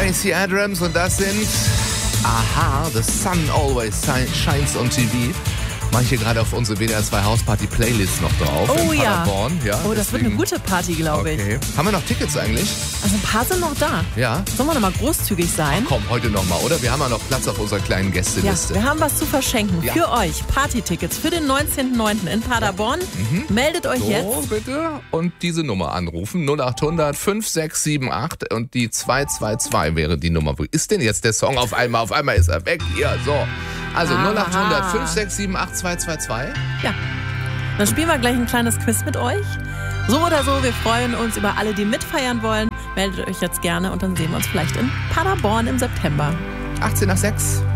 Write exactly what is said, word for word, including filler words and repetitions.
Tracy Adams und das sind Aha, The Sun Always Shines on T V. Mache ich hier gerade auf unsere W D R zwei Hausparty Playlist noch drauf. Oh in ja. Paderborn. ja. Oh, das deswegen. wird eine gute Party, glaube ich. Okay. Haben wir noch Tickets eigentlich? Also ein paar sind noch da. Ja. Sollen wir noch mal großzügig sein? Komm, heute noch mal, oder? Wir haben ja noch Platz auf unserer kleinen Ja, Gästeliste. wir haben was zu verschenken. Ja. Für euch. Partytickets für den neunzehnten neunten in Paderborn. Mhm. Meldet euch So, jetzt. bitte. Und diese Nummer anrufen. null acht hundert fünf sechs sieben acht und die zwei zwei zwei wäre die Nummer. Wo ist denn jetzt der Song auf einmal? Auf einmal ist er weg. Hier, so. Also Aha. null acht hundert fünf sechs sieben acht zwei zwei zwei. Ja. Dann spielen wir gleich ein kleines Quiz mit euch. So oder so, wir freuen uns über alle, die mitfeiern wollen. Meldet euch jetzt gerne und dann sehen wir uns vielleicht in Paderborn im September. achtzehn nach sechs.